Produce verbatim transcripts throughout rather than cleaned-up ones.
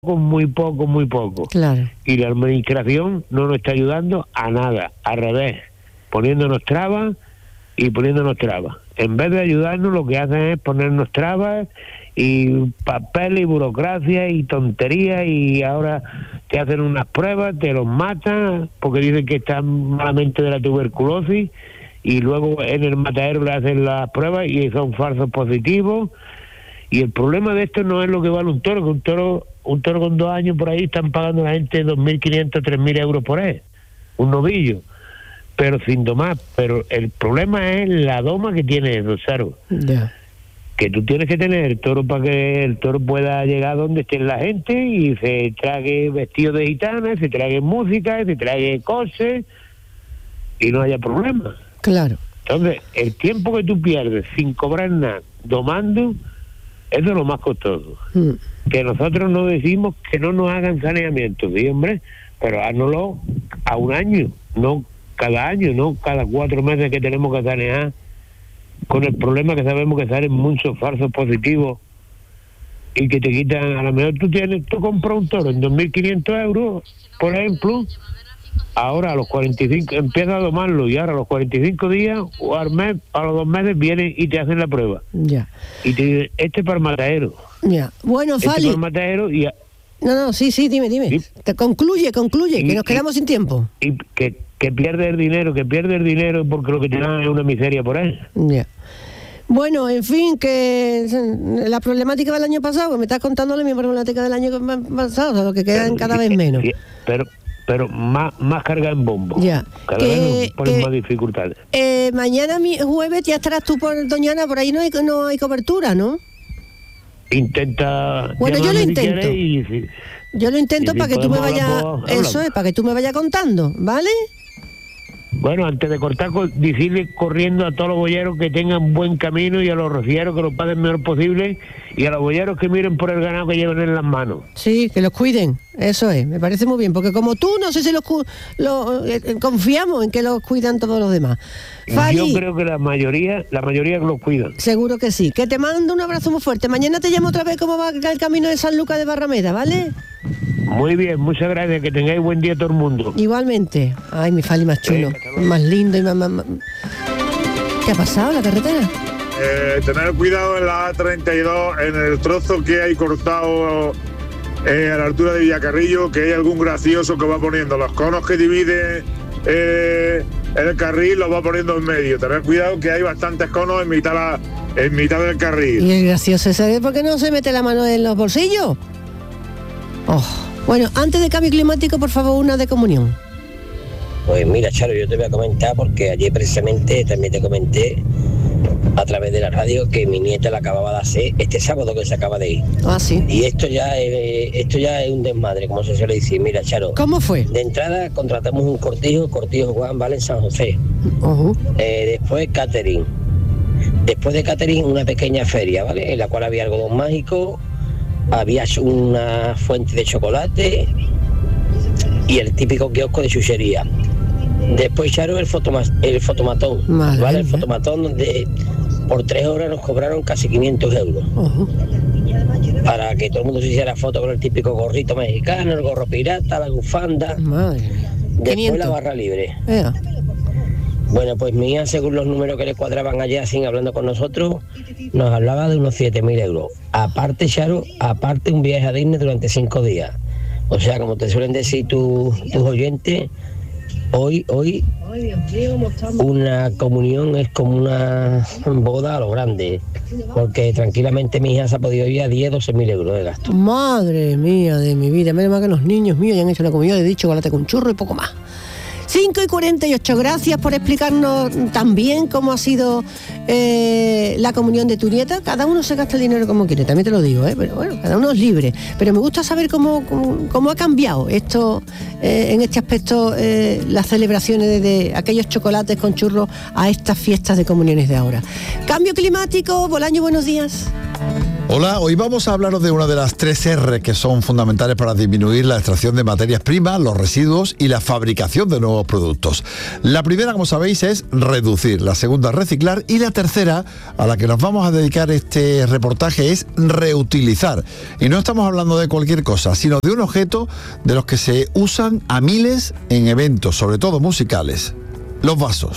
muy poco, muy poco. Claro. Y la administración no nos está ayudando a nada, al revés, poniéndonos trabas y poniéndonos trabas. En vez de ayudarnos, lo que hacen es ponernos trabas y papel y burocracia y tonterías, y ahora te hacen unas pruebas, te los matan porque dicen que están malamente de la tuberculosis, y luego en el matadero le hacen las pruebas y son falsos positivos. Y el problema de esto no es lo que vale un toro, que un toro un toro con dos años por ahí están pagando a la gente dos mil quinientos, tres mil euros por él, un novillo, pero sin domar. Pero el problema es la doma que tiene eso, Saro. Yeah. Que tú tienes que tener el toro para que el toro pueda llegar donde esté la gente y se trague vestido de gitana, se trague música, se trague coches y no haya problema. Claro. Entonces, el tiempo que tú pierdes sin cobrar nada, domando, eso es lo más costoso. Mm. Que nosotros no decimos que no nos hagan saneamiento, sí, hombre, pero háganoslo a un año, no cada año, no cada cuatro meses que tenemos que sanear, con el problema que sabemos que salen muchos falsos positivos y que te quitan. A lo mejor tú tienes, tú compras un toro en dos mil quinientos euros, por ejemplo, ahora a los cuarenta y cinco empieza a domarlo, y ahora a los cuarenta y cinco días o al mes, a los dos meses vienen y te hacen la prueba. Ya. Y te dicen, este es para el matadero. Ya. Bueno, este Fali. Es para el matadero y a... No, no, sí, sí, dime, dime. ¿Sí? Te concluye, concluye, y, que nos quedamos y, sin tiempo. Y que, que pierde el dinero, que pierde el dinero porque lo que te dan es una miseria por ahí. Ya. Bueno, en fin, que la problemática del año pasado, que me estás contando la misma problemática del año pasado, o sea, lo que quedan cada vez menos. Sí, pero pero más más carga en bombo. Ya. Cada que, vez nos ponen que, más dificultades. Eh, mañana mi, jueves ya estarás tú por Doñana, por ahí no hay, no hay cobertura, ¿no? Intenta. Bueno, yo lo intento. Y, si, yo lo intento para si que tú me vayas. Pues, eso es, para que tú me vayas contando, ¿vale? Bueno, antes de cortar, decirle corriendo a todos los boyeros que tengan buen camino, y a los rocieros que lo paguen mejor posible, y a los boyeros que miren por el ganado que llevan en las manos. Sí, que los cuiden, eso es, me parece muy bien, porque como tú, no sé si los lo, eh, confiamos en que los cuidan todos los demás. Fali, yo creo que la mayoría, la mayoría los cuidan. Seguro que sí. Que te mando un abrazo muy fuerte. Mañana te llamo otra vez cómo va el camino de San Lucas de Barrameda, ¿vale? Muy bien, muchas gracias, que tengáis buen día todo el mundo. Igualmente. Ay, mi Fali más chulo, sí, más lindo y más, más, más... ¿Qué ha pasado en la carretera? Eh, tener cuidado en la A treinta y dos, en el trozo que hay cortado eh, a la altura de Villacarrillo, que hay algún gracioso que va poniendo los conos que dividen eh, el carril, los va poniendo en medio. Tener cuidado que hay bastantes conos en mitad, la, en mitad del carril. ¿Y el gracioso ese por qué no se mete la mano en los bolsillos? Oh. Bueno, antes de cambio climático, por favor, una de comunión. Pues mira, Charo, yo te voy a comentar, porque ayer precisamente también te comenté a través de la radio que mi nieta la acababa de hacer este sábado, que se acaba de ir. Ah, sí. Y esto ya es, esto ya es un desmadre, como se suele decir. Mira, Charo. ¿Cómo fue? De entrada contratamos un cortijo, cortijo Juan, ¿vale? En San José. Uh-huh. Eh, después catering. Después de catering, una pequeña feria, ¿vale? En la cual había algodón mágico, había una fuente de chocolate y el típico kiosco de chuchería. Después, Charo, el, fotoma, el fotomatón, Madre ¿vale? El mía. fotomatón donde por tres horas nos cobraron casi quinientos euros. Uh-huh. Para que todo el mundo se hiciera foto con el típico gorrito mexicano, el gorro pirata, la bufanda. Madre mía. Después quinientos. La barra libre. Yeah. Bueno, pues mía, según los números que le cuadraban allá, sin hablando con nosotros, nos hablaba de unos siete mil euros. Aparte, Charo, aparte un viaje a Disney durante cinco días. O sea, como te suelen decir tu, tus oyentes, hoy, hoy, una comunión es como una boda a lo grande. Porque tranquilamente mi hija se ha podido ir a diez, doce mil euros de gasto. Madre mía de mi vida, menos mal que los niños míos ya han hecho la comunión, he dicho chocolate con churro y poco más. cinco y cuarenta y ocho, gracias por explicarnos también cómo ha sido eh, la comunión de tu nieta. Cada uno se gasta el dinero como quiere, también te lo digo, ¿eh? Pero bueno, cada uno es libre. Pero me gusta saber cómo, cómo, cómo ha cambiado esto, eh, en este aspecto, eh, las celebraciones de, de aquellos chocolates con churros a estas fiestas de comuniones de ahora. Cambio climático, Bolaño, buenos días. Hola, hoy vamos a hablaros de una de las tres R que son fundamentales para disminuir la extracción de materias primas, los residuos y la fabricación de nuevos productos. La primera, como sabéis, es reducir, la segunda, reciclar, y la tercera, a la que nos vamos a dedicar este reportaje, es reutilizar. Y no estamos hablando de cualquier cosa, sino de un objeto de los que se usan a miles en eventos, sobre todo musicales: los vasos.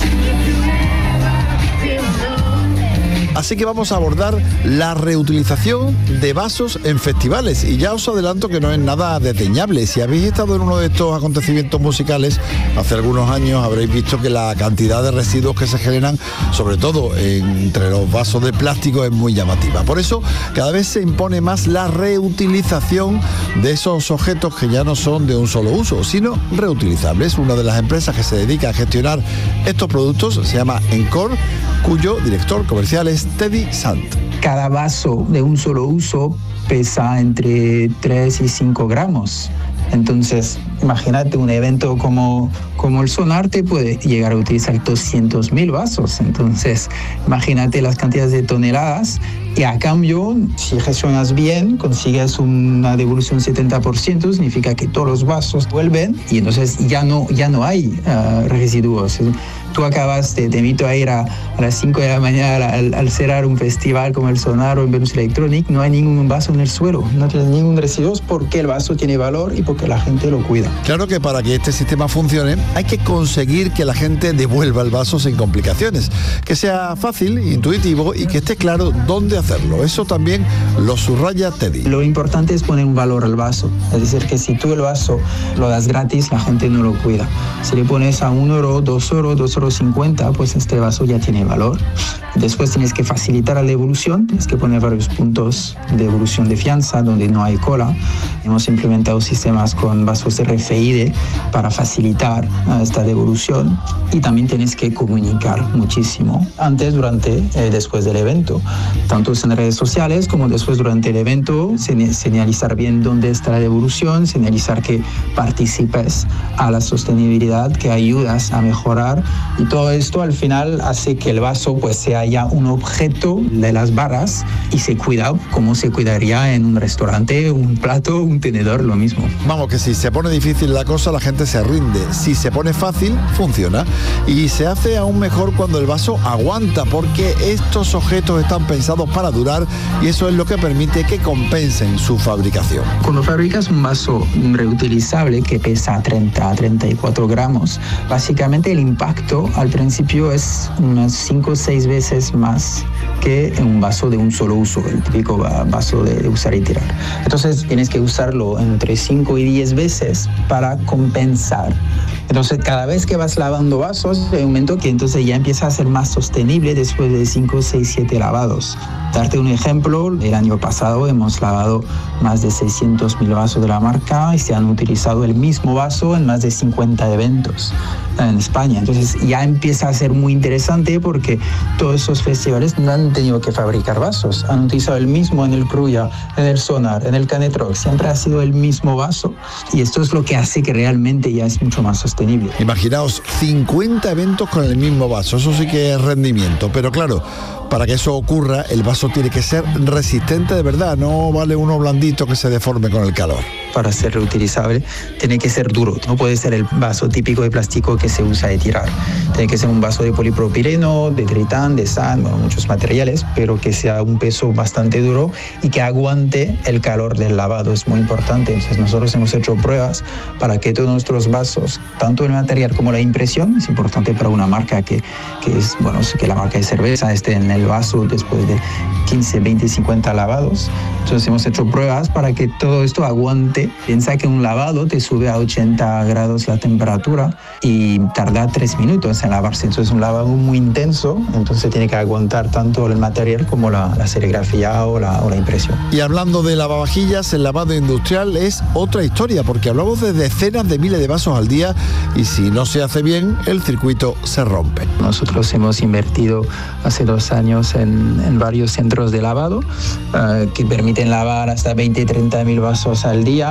Así que vamos a abordar la reutilización de vasos en festivales, y ya os adelanto que no es nada desdeñable. Si habéis estado en uno de estos acontecimientos musicales hace algunos años, habréis visto que la cantidad de residuos que se generan, sobre todo entre los vasos de plástico, es muy llamativa. Por eso cada vez se impone más la reutilización de esos objetos que ya no son de un solo uso, sino reutilizables. Una de las empresas que se dedica a gestionar estos productos se llama Encore, cuyo director comercial es Teddy Sant. Cada vaso de un solo uso pesa entre tres y cinco gramos. Entonces, imagínate un evento como, como el Sonarte puede llegar a utilizar doscientos mil vasos. Entonces, imagínate las cantidades de toneladas. Y a cambio, si gestionas bien, consigues una devolución setenta por ciento, significa que todos los vasos vuelven y entonces ya no, ya no hay uh, residuos. Tú acabas, te, te invito a ir a, a las cinco de la mañana al, al cerrar un festival como el Sonar o en Venus Electronic, no hay ningún vaso en el suelo, no tienes ningún residuo porque el vaso tiene valor y porque la gente lo cuida. Claro que para que este sistema funcione hay que conseguir que la gente devuelva el vaso sin complicaciones, que sea fácil, intuitivo y que esté claro dónde hacerlo. Eso también lo subraya Teddy. Lo importante es poner un valor al vaso, es decir, que si tú el vaso lo das gratis, la gente no lo cuida. Si le pones a un euro, dos euros, dos euros cincuenta, pues este vaso ya tiene valor. Después tienes que facilitar la devolución, tienes que poner varios puntos de devolución de fianza donde no hay cola. Hemos implementado sistemas con vasos R F I D para facilitar esta devolución, y también tienes que comunicar muchísimo antes, durante y después del evento, tanto en redes sociales como después durante el evento, señalizar bien dónde está la devolución, señalizar que participes a la sostenibilidad, que ayudas a mejorar, y todo esto al final hace que el vaso pues sea ya un objeto de las barras y se cuida como se cuidaría en un restaurante, un plato, un tenedor, lo mismo. Vamos, que si se pone difícil la cosa, la gente se rinde. Si se pone fácil, funciona. Y se hace aún mejor cuando el vaso aguanta, porque estos objetos están pensados para durar, y eso es lo que permite que compensen su fabricación. Cuando fabricas un vaso reutilizable que pesa treinta a treinta y cuatro gramos, básicamente el impacto al principio es unas cinco o seis veces más que en un vaso de un solo uso, el típico vaso de usar y tirar. Entonces tienes que usarlo entre cinco y diez veces para compensar. Entonces cada vez que vas lavando vasos, hay un momento que entonces ya empieza a ser más sostenible después de cinco, seis, siete lavados. Darte un ejemplo, el año pasado hemos lavado más de seiscientos mil vasos de la marca y se han utilizado el mismo vaso en más de cincuenta eventos en España. Entonces ya empieza a ser muy interesante porque todos esos festivales no han tenido que fabricar vasos, han utilizado el mismo en el Cruya, en el Sonar, en el Canet Rock, siempre ha sido el mismo vaso, y esto es lo que hace que realmente ya es mucho más sostenible. Imaginaos cincuenta eventos con el mismo vaso, eso sí que es rendimiento, pero claro, para que eso ocurra, el vaso tiene que ser resistente de verdad, no vale uno blandito que se deforme con el calor. Para ser reutilizable tiene que ser duro, no puede ser el vaso típico de plástico que se usa de tirar. Tiene que ser un vaso de polipropileno, de tritán, de S A N, bueno, muchos materiales, pero que sea un peso bastante duro y que aguante el calor del lavado, es muy importante. Entonces nosotros hemos hecho pruebas para que todos nuestros vasos, tanto el material como la impresión, es importante para una marca que, que es, bueno, que la marca de cerveza esté en el vaso después de quince, veinte, cincuenta lavados. Entonces hemos hecho pruebas para que todo esto aguante. Piensa que un lavado te sube a ochenta grados la temperatura y tarda tres minutos en lavarse. Entonces es un lavado muy intenso, entonces tiene que aguantar tanto el material como la, la serigrafía o la, o la impresión. Y hablando de lavavajillas, el lavado industrial es otra historia, porque hablamos de decenas de miles de vasos al día, y si no se hace bien, el circuito se rompe. Nosotros hemos invertido hace dos años en, en varios centros de lavado uh, que permiten lavar hasta veinte, treinta mil vasos al día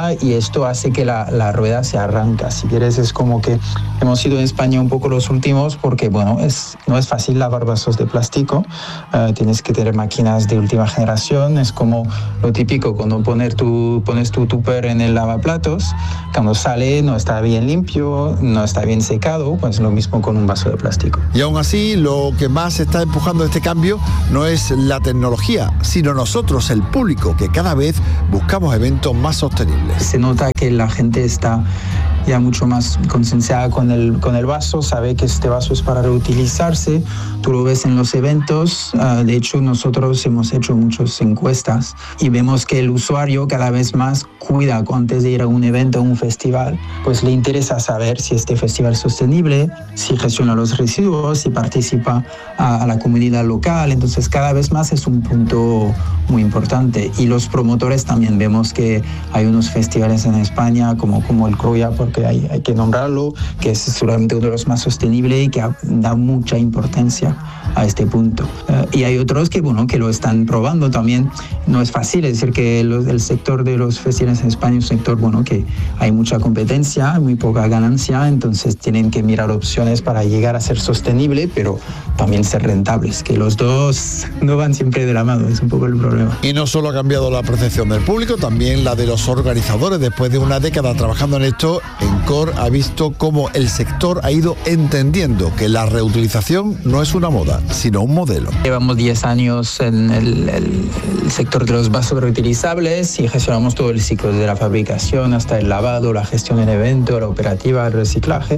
rueda y esto hace que la, la rueda se arranca. Si quieres, es como que hemos ido en España un poco los últimos porque, bueno, es, no es fácil lavar vasos de plástico. Uh, tienes que tener máquinas de última generación. Es como lo típico cuando poner tu, pones tu tupper en el lavaplatos. Cuando sale no está bien limpio, no está bien secado, pues lo mismo con un vaso de plástico. Y aún así, lo que más está empujando este cambio no es la tecnología, sino nosotros, el público, que cada vez buscamos eventos más sostenibles. Se nota que la gente está ya mucho más concienciada con el, con el vaso, sabe que este vaso es para reutilizarse, tú lo ves en los eventos. Uh, de hecho, nosotros hemos hecho muchas encuestas y vemos que el usuario cada vez más cuida antes de ir a un evento o un festival, pues le interesa saber si este festival es sostenible, si gestiona los residuos, si participa a, a la comunidad local. Entonces cada vez más es un punto muy importante. Y los promotores también vemos que hay unos festivales en España como, como el Cruya, porque hay, hay que nombrarlo, que es seguramente uno de los más sostenibles y que da mucha importancia a este punto. Uh, y hay otros que, bueno, que lo están probando también. No es fácil, es decir, que los, el sector de los festivales en España es un sector, bueno, que hay mucha competencia, muy poca ganancia, entonces tienen que mirar opciones para llegar a ser sostenible, pero también ser rentables, que los dos no van siempre de la mano, es un poco el problema. Y no solo ha cambiado la percepción del público, también la de los organizadores. Después de una década trabajando en esto, ENCOR ha visto cómo el sector ha ido entendiendo que la reutilización no es una moda, sino un modelo. Llevamos diez años en el, el, el sector de los vasos reutilizables y gestionamos todo el ciclo, desde la fabricación hasta el lavado, la gestión del evento, la operativa, el reciclaje.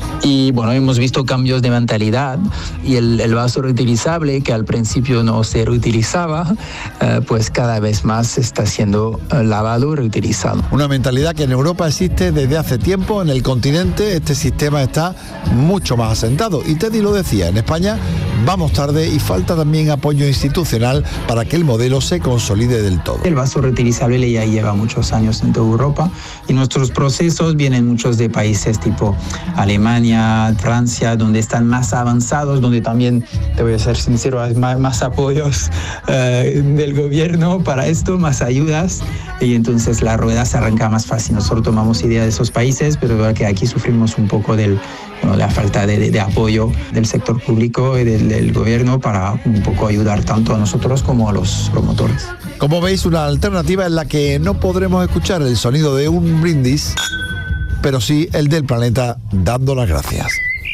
Y bueno, hemos visto cambios de mentalidad y el, el vaso reutilizable, que al principio no se reutilizaba, eh, pues cada vez más está siendo eh, lavado y reutilizado. Una mentalidad que en Europa existe desde hace tiempo. En el continente este sistema está mucho más asentado. Y Teddy lo decía, en España vamos tarde y falta también apoyo institucional para que el modelo se consolide del todo. El vaso reutilizable ya lleva muchos años en toda Europa y nuestros procesos vienen muchos de países tipo Alemania, Francia, donde están más avanzados, donde también, te voy a ser sincero, hay más, más apoyos uh, del gobierno para esto, más ayudas, y entonces la rueda se arranca más fácil. Nosotros tomamos idea de esos países, pero que aquí sufrimos un poco del Bueno, la falta de, de, de apoyo del sector público y del, del gobierno para un poco ayudar tanto a nosotros como a los promotores. Como veis, una alternativa en la que no podremos escuchar el sonido de un brindis, pero sí el del planeta dando las gracias.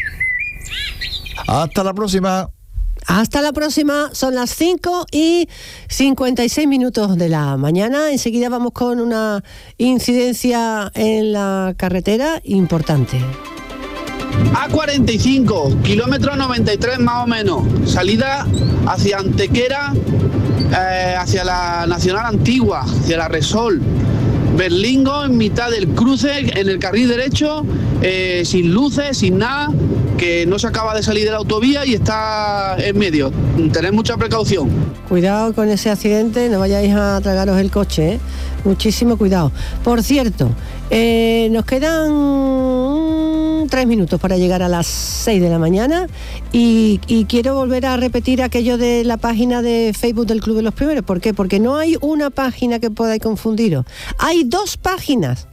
Hasta la próxima. Hasta la próxima, son las cinco y cincuenta y seis minutos de la mañana. Enseguida vamos con una incidencia en la carretera importante. A cuarenta y cinco, kilómetro noventa y tres más o menos, salida hacia Antequera, eh, hacia la Nacional Antigua, hacia la Resol. Berlingo en mitad del cruce, en el carril derecho, eh, sin luces, sin nada, que no se acaba de salir de la autovía y está en medio. Tened mucha precaución. Cuidado con ese accidente, no vayáis a tragaros el coche, ¿eh? Muchísimo cuidado. Por cierto, eh, nos quedan tres minutos para llegar a las seis de la mañana y, y quiero volver a repetir aquello de la página de Facebook del Club de los Primeros. ¿Por qué? Porque no hay una página que podáis confundiros. Hay dos páginas.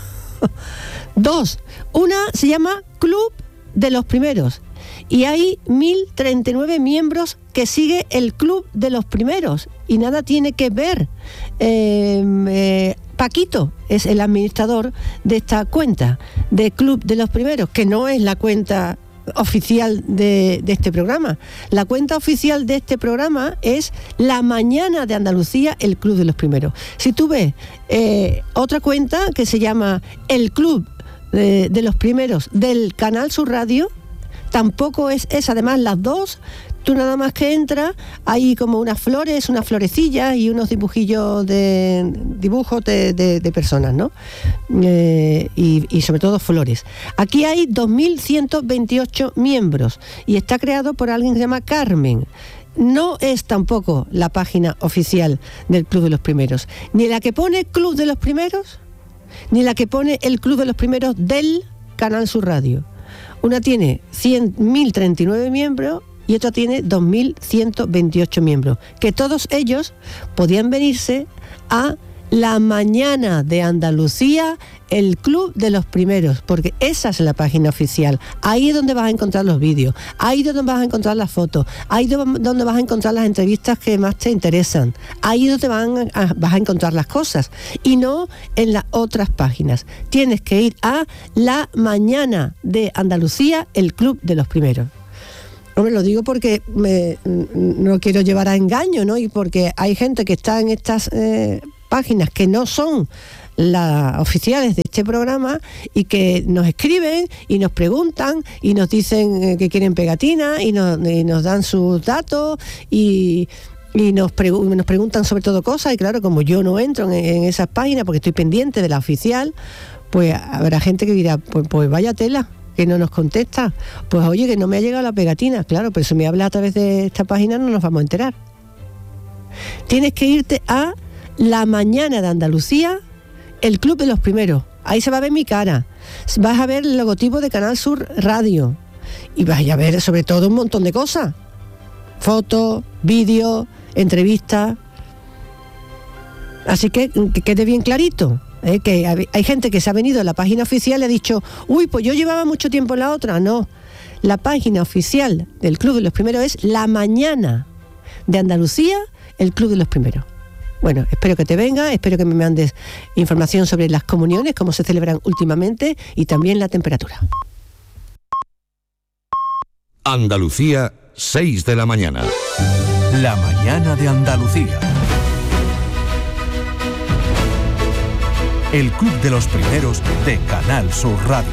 Dos. Una se llama Club de los Primeros y hay mil treinta y nueve miembros que sigue el Club de los Primeros y nada tiene que ver. Eh, eh, Paquito es el administrador de esta cuenta de Club de los Primeros, que no es la cuenta oficial de, de este programa. La cuenta oficial de este programa es La Mañana de Andalucía, el Club de los Primeros. Si tú ves eh, otra cuenta que se llama El Club de, de los Primeros del Canal Sur Radio, tampoco es esa. Además, las dos, tú nada más que entras, hay como unas flores, unas florecillas y unos dibujillos de dibujos de, de, de personas, ¿no? Eh, y, y sobre todo flores. Aquí hay dos mil ciento veintiocho miembros y está creado por alguien que se llama Carmen. No es tampoco la página oficial del Club de los Primeros, ni la que pone Club de los Primeros, ni la que pone el Club de los Primeros del Canal Sur Radio. Una tiene mil treinta y nueve miembros y otra tiene dos mil ciento veintiocho miembros, que todos ellos podían venirse a La Mañana de Andalucía, el Club de los Primeros, porque esa es la página oficial. Ahí es donde vas a encontrar los vídeos, ahí es donde vas a encontrar las fotos, ahí es donde vas a encontrar las entrevistas que más te interesan, ahí es donde van a, vas a encontrar las cosas, y no en las otras páginas. Tienes que ir a La Mañana de Andalucía, el Club de los Primeros. Hombre, lo digo porque me, no quiero llevar a engaño, ¿no? Y porque hay gente que está en estas eh, páginas que no son las oficiales de este programa y que nos escriben y nos preguntan y nos dicen eh, que quieren pegatinas y nos, y nos dan sus datos y... Y nos, pregu- nos preguntan sobre todo cosas, y claro, como yo no entro en, en esas páginas porque estoy pendiente de la oficial, pues habrá gente que dirá, pues, pues vaya tela, que no nos contesta. Pues oye, que no me ha llegado la pegatina. Claro, pero si me habla a través de esta página no nos vamos a enterar. Tienes que irte a La Mañana de Andalucía, el Club de los Primeros. Ahí se va a ver mi cara. Vas a ver el logotipo de Canal Sur Radio. Y vas a ver sobre todo un montón de cosas. Fotos, vídeos, entrevistas. Así que que quede bien clarito, ¿eh? Que hay gente que se ha venido a la página oficial y ha dicho, uy, pues yo llevaba mucho tiempo en la otra. No, la página oficial del Club de los Primeros es La Mañana de Andalucía, el Club de los Primeros. Bueno, espero que te venga, espero que me mandes información sobre las comuniones, cómo se celebran últimamente, y también la temperatura. Andalucía, seis de la mañana. La Mañana de Andalucía. El Club de los Primeros de Canal Sur Radio.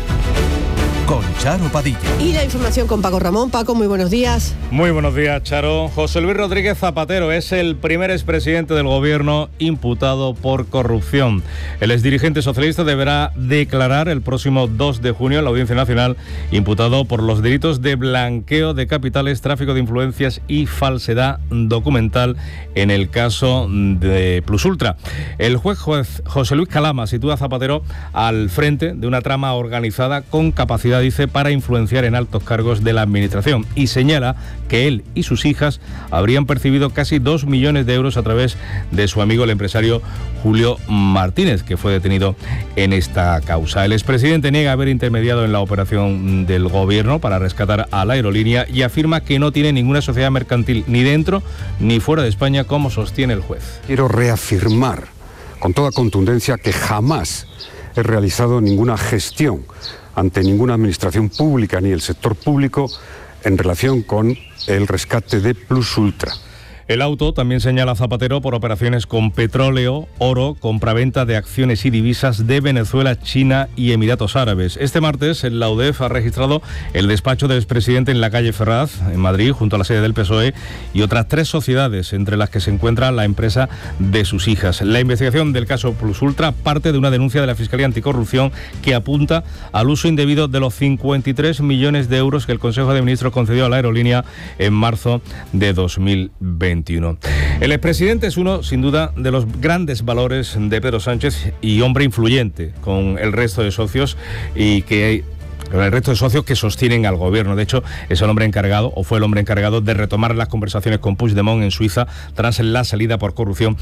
Con Charo Padilla. Y la información con Paco Ramón. Paco, muy buenos días. Muy buenos días, Charo. José Luis Rodríguez Zapatero es el primer expresidente del gobierno imputado por corrupción. El exdirigente socialista deberá declarar el próximo dos de junio en la Audiencia Nacional, imputado por los delitos de blanqueo de capitales, tráfico de influencias y falsedad documental en el caso de Plus Ultra. El juez, juez José Luis Calama sitúa a Zapatero al frente de una trama organizada con capacidad, dice, para influenciar en altos cargos de la administración, y señala que él y sus hijas habrían percibido casi dos millones de euros a través de su amigo el empresario Julio Martínez, que fue detenido en esta causa. El expresidente niega haber intermediado en la operación del gobierno para rescatar a la aerolínea y afirma que no tiene ninguna sociedad mercantil ni dentro ni fuera de España, como sostiene el juez. Quiero reafirmar con toda contundencia que jamás he realizado ninguna gestión ante ninguna administración pública ni el sector público en relación con el rescate de Plus Ultra. El auto también señala a Zapatero por operaciones con petróleo, oro, compraventa de acciones y divisas de Venezuela, China y Emiratos Árabes. Este martes, la U D E F ha registrado el despacho del expresidente en la calle Ferraz, en Madrid, junto a la sede del P S O E, y otras tres sociedades, entre las que se encuentra la empresa de sus hijas. La investigación del caso Plus Ultra parte de una denuncia de la Fiscalía Anticorrupción que apunta al uso indebido de los cincuenta y tres millones de euros que el Consejo de Ministros concedió a la aerolínea en marzo de dos mil veinte. El expresidente es uno, sin duda, de los grandes valores de Pedro Sánchez y hombre influyente con el resto de socios y que el resto de socios que sostienen al gobierno. De hecho, es el hombre encargado, o fue el hombre encargado, de retomar las conversaciones con Puigdemont en Suiza tras la salida por corrupción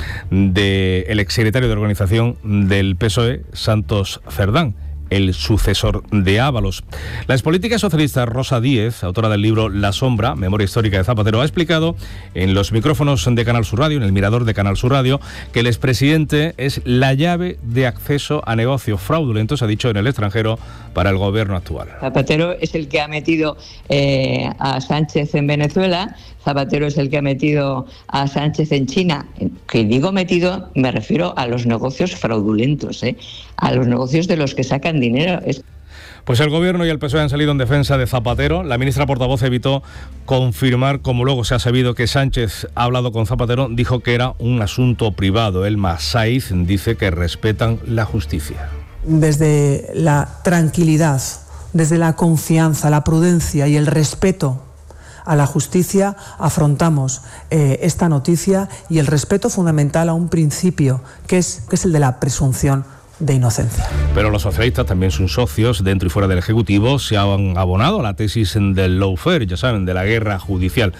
del exsecretario de organización del P S O E, Santos Cerdán, el sucesor de Ábalos. La expolítica socialista Rosa Díez, autora del libro La Sombra, Memoria Histórica de Zapatero, ha explicado en los micrófonos de Canal Sur Radio, en el mirador de Canal Sur Radio, que el expresidente es la llave de acceso a negocios fraudulentos, ha dicho, en el extranjero para el gobierno actual. Zapatero es el que ha metido eh, a Sánchez en Venezuela. Zapatero es el que ha metido a Sánchez en China. Que digo metido, me refiero a los negocios fraudulentos, ¿eh? A los negocios de los que sacan dinero. Es... Pues el gobierno y el P S O E han salido en defensa de Zapatero. La ministra portavoz evitó confirmar, como luego se ha sabido, que Sánchez ha hablado con Zapatero. Dijo que era un asunto privado. Elma Saiz dice que respetan la justicia. Desde la tranquilidad, desde la confianza, la prudencia y el respeto a la justicia afrontamos eh, esta noticia, y el respeto fundamental a un principio que es, que es el de la presunción de inocencia. Pero los socialistas, también sus socios dentro y fuera del Ejecutivo, se han abonado a la tesis del lawfare, ya saben, de la guerra judicial.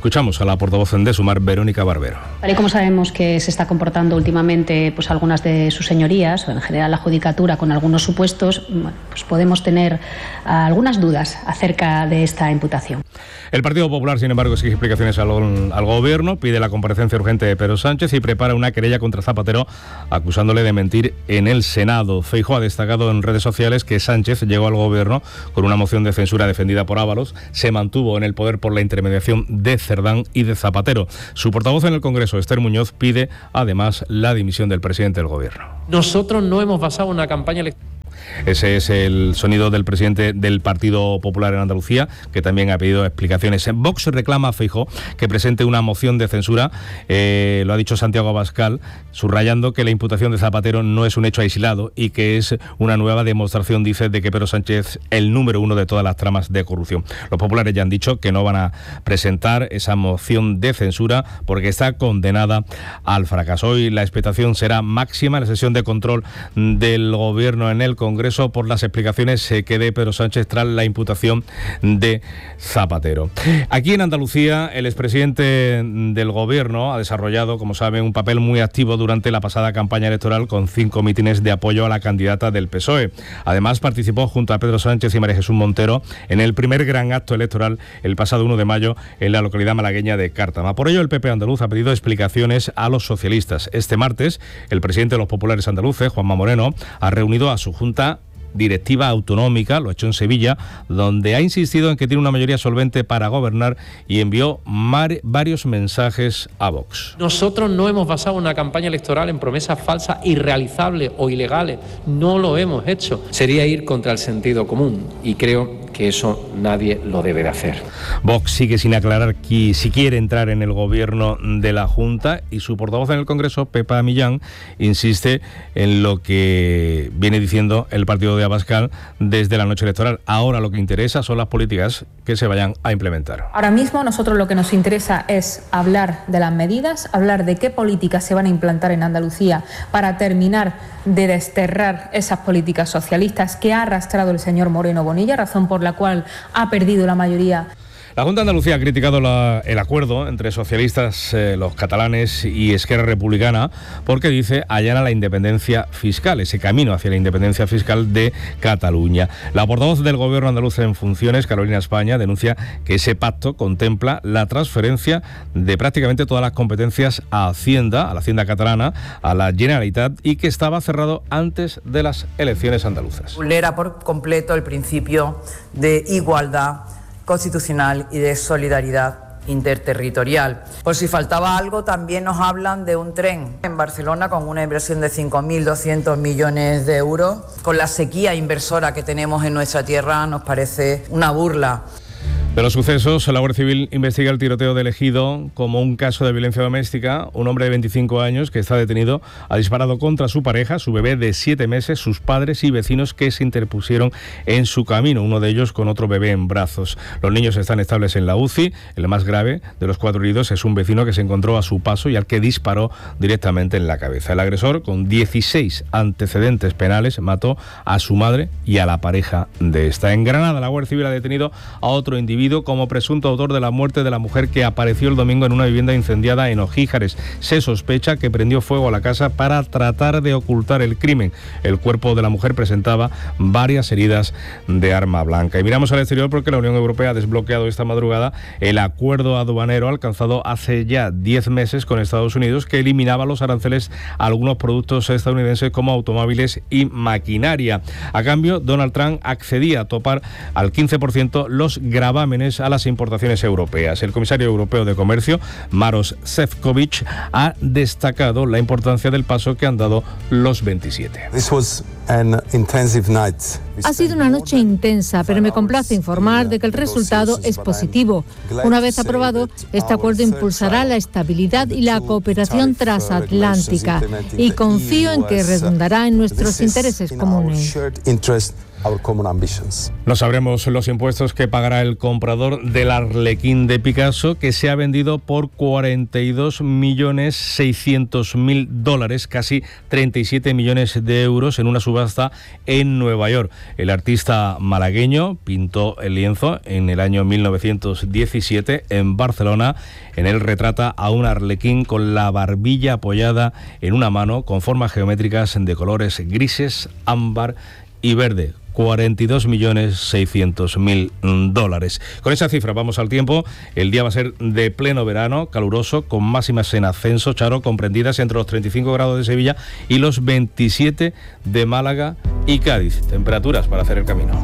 Escuchamos a la portavoz de Sumar, Verónica Barbero. Tal y como sabemos que se está comportando últimamente pues algunas de sus señorías, o en general la Judicatura, con algunos supuestos, pues podemos tener algunas dudas acerca de esta imputación. El Partido Popular, sin embargo, exige explicaciones al, al Gobierno, pide la comparecencia urgente de Pedro Sánchez y prepara una querella contra Zapatero acusándole de mentir en el Senado. Feijóo ha destacado en redes sociales que Sánchez llegó al Gobierno con una moción de censura defendida por Ábalos, se mantuvo en el poder por la intermediación de Cerdán y de Zapatero. Su portavoz en el Congreso, Esther Muñoz, pide además la dimisión del presidente del Gobierno. Nosotros no hemos basado una campaña electoral. Ese es el sonido del presidente del Partido Popular en Andalucía, que también ha pedido explicaciones. Vox reclama a Feijóo que presente una moción de censura, eh, lo ha dicho Santiago Abascal, subrayando que la imputación de Zapatero no es un hecho aislado y que es una nueva demostración, dice, de que Pedro Sánchez es el número uno de todas las tramas de corrupción. Los populares ya han dicho que no van a presentar esa moción de censura porque está condenada al fracaso. Hoy la expectación será máxima en la sesión de control del Gobierno en el Congreso por las explicaciones que dé Pedro Sánchez tras la imputación de Zapatero. Aquí en Andalucía, el expresidente del Gobierno ha desarrollado, como saben, un papel muy activo durante la pasada campaña electoral con cinco mítines de apoyo a la candidata del P S O E. Además, participó junto a Pedro Sánchez y María Jesús Montero en el primer gran acto electoral el pasado uno de mayo en la localidad malagueña de Cártama. Por ello, el P P andaluz ha pedido explicaciones a los socialistas. Este martes, el presidente de los populares andaluces, Juanma Moreno, ha reunido a su junta directiva autonómica, lo ha hecho en Sevilla, donde ha insistido en que tiene una mayoría solvente para gobernar y envió mar- varios mensajes a Vox. Nosotros no hemos basado una campaña electoral en promesas falsas, irrealizables o ilegales. No lo hemos hecho. Sería ir contra el sentido común y creo que eso nadie lo debe de hacer. Vox sigue sin aclarar que, si quiere entrar en el gobierno de la Junta, y su portavoz en el Congreso, Pepa Millán, insiste en lo que viene diciendo el partido de Abascal desde la noche electoral. Ahora lo que interesa son las políticas que se vayan a implementar. Ahora mismo nosotros lo que nos interesa es hablar de las medidas, hablar de qué políticas se van a implantar en Andalucía para terminar de desterrar esas políticas socialistas que ha arrastrado el señor Moreno Bonilla, razón por la cual ha perdido la mayoría. La Junta de Andalucía ha criticado la, el acuerdo entre socialistas, eh, los catalanes y Esquerra Republicana, porque dice allana la independencia fiscal, ese camino hacia la independencia fiscal de Cataluña. La portavoz del Gobierno andaluz en funciones, Carolina España, denuncia que ese pacto contempla la transferencia de prácticamente todas las competencias a Hacienda, a la Hacienda catalana, a la Generalitat, y que estaba cerrado antes de las elecciones andaluzas. Vulnera por completo el principio de igualdad constitucional y de solidaridad interterritorial. Por si faltaba algo, también nos hablan de un tren en Barcelona con una inversión de cinco mil doscientos millones de euros. Con la sequía inversora que tenemos en nuestra tierra nos parece una burla. De los sucesos, la Guardia Civil investiga el tiroteo de Ejido como un caso de violencia doméstica. Un hombre de veinticinco años que está detenido ha disparado contra su pareja, su bebé de siete meses, sus padres y vecinos que se interpusieron en su camino, uno de ellos con otro bebé en brazos. Los niños están estables en la U C I. El más grave de los cuatro heridos es un vecino que se encontró a su paso y al que disparó directamente en la cabeza. El agresor, con dieciséis antecedentes penales, mató a su madre y a la pareja de esta. En Granada, la Guardia Civil ha detenido a otro individuo como presunto autor de la muerte de la mujer que apareció el domingo en una vivienda incendiada en Ojíjares. Se sospecha que prendió fuego a la casa para tratar de ocultar el crimen. El cuerpo de la mujer presentaba varias heridas de arma blanca. Y miramos al exterior porque la Unión Europea ha desbloqueado esta madrugada el acuerdo aduanero alcanzado hace ya diez meses con Estados Unidos, que eliminaba los aranceles a algunos productos estadounidenses como automóviles y maquinaria. A cambio, Donald Trump accedía a topar al quince por ciento los gravámenes a las importaciones europeas. El comisario europeo de Comercio, Maros Šefčovič, ha destacado la importancia del paso que han dado los veintisiete. Ha sido una noche intensa, pero me complace informar de que el resultado es positivo. Una vez aprobado, este acuerdo impulsará la estabilidad y la cooperación transatlántica y confío en que redundará en nuestros intereses comunes. No sabremos los impuestos que pagará el comprador del Arlequín de Picasso, que se ha vendido por cuarenta y dos millones seiscientos mil dólares, casi treinta y siete millones de euros, en una subasta en Nueva York. El artista malagueño pintó el lienzo en el año mil novecientos diecisiete en Barcelona. En él retrata a un arlequín con la barbilla apoyada en una mano, con formas geométricas de colores grises, ámbar y verde. cuarenta y dos millones seiscientos mil dólares. Con esa cifra vamos al tiempo. El día va a ser de pleno verano, caluroso, con máximas en ascenso, Charo, comprendidas entre los treinta y cinco grados de Sevilla y los veintisiete de Málaga y Cádiz. Temperaturas para hacer el camino.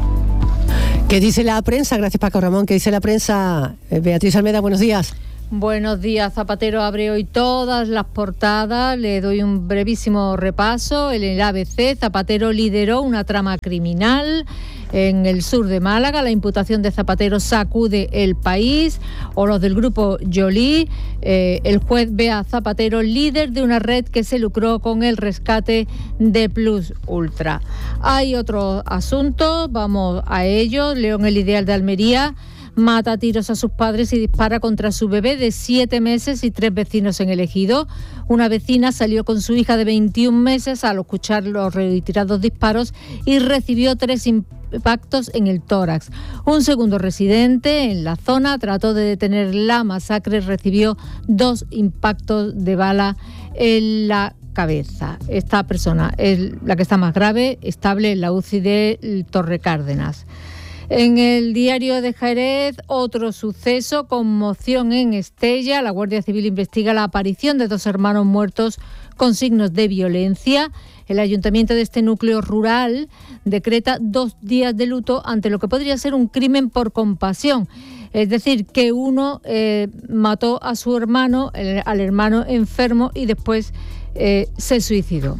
¿Qué dice la prensa? Gracias, Paco Ramón. ¿Qué dice la prensa? Beatriz Almeda, buenos días. Buenos días. Zapatero abre hoy todas las portadas. Le doy un brevísimo repaso. En el A B C, Zapatero lideró una trama criminal en el sur de Málaga. La imputación de Zapatero sacude el país. O los del grupo Joly. Eh, el juez ve a Zapatero líder de una red que se lucró con el rescate de Plus Ultra. Hay otro asunto, vamos a ello. León, el Ideal de Almería, mata a tiros a sus padres y dispara contra su bebé de siete meses y tres vecinos en el ejido. Una vecina salió con su hija de veintiún meses al escuchar los reiterados disparos y recibió tres impactos en el tórax. Un segundo residente en la zona trató de detener la masacre y recibió dos impactos de bala en la cabeza. Esta persona es la que está más grave, estable en la U C I de Torre Cárdenas. En el diario de Jerez, otro suceso, conmoción en Estella. La Guardia Civil investiga la aparición de dos hermanos muertos con signos de violencia. El ayuntamiento de este núcleo rural decreta dos días de luto ante lo que podría ser un crimen por compasión. Es decir, que uno eh, mató a su hermano, el, al hermano enfermo, y después eh, se suicidó.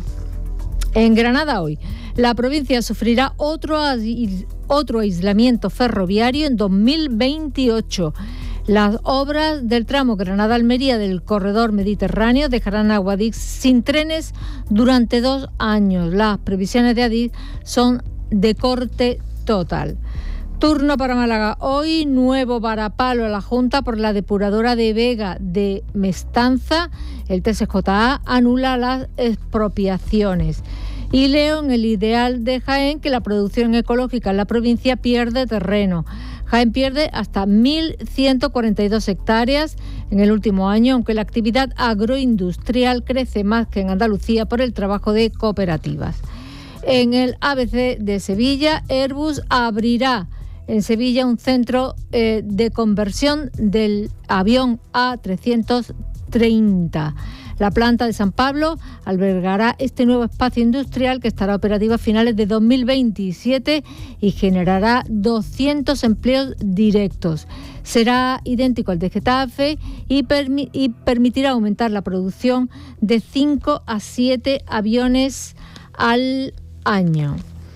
En Granada hoy, la provincia sufrirá otro, otro aislamiento ferroviario en dos mil veintiocho. Las obras del tramo Granada-Almería del corredor mediterráneo dejarán a Guadix sin trenes durante dos años. Las previsiones de Adif son de corte total. Turno para Málaga hoy, nuevo varapalo a la Junta por la depuradora de Vega de Mestanza. El T S J A anula las expropiaciones. Y leo en el Ideal de Jaén que la producción ecológica en la provincia pierde terreno. Jaén pierde hasta mil ciento cuarenta y dos hectáreas en el último año, aunque la actividad agroindustrial crece más que en Andalucía por el trabajo de cooperativas. En el A B C de Sevilla, Airbus abrirá en Sevilla un centro eh, de conversión del avión A trescientos treinta. La planta de San Pablo albergará este nuevo espacio industrial que estará operativo a finales de dos mil veintisiete y generará doscientos empleos directos. Será idéntico al de Getafe y, permi- y permitirá aumentar la producción de cinco a siete aviones al año.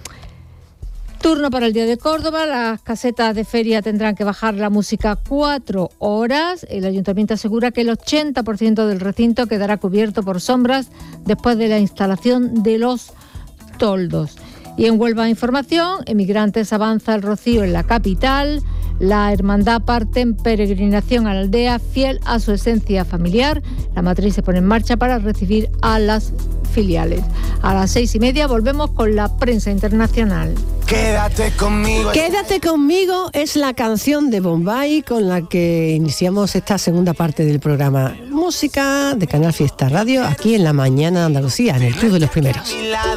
Turno para el Día de Córdoba. Las casetas de feria tendrán que bajar la música cuatro horas. El ayuntamiento asegura que el ochenta por ciento del recinto quedará cubierto por sombras después de la instalación de los toldos. Y en Huelva Información, Emigrantes avanza el rocío en la capital. La hermandad parte en peregrinación a la aldea, fiel a su esencia familiar. La matriz se pone en marcha para recibir a las filiales. A las seis y media volvemos con la prensa internacional. Quédate conmigo. Quédate conmigo es la canción de Bombay con la que iniciamos esta segunda parte del programa. Música de Canal Fiesta Radio, aquí en la mañana de Andalucía, en el Club de los Primeros.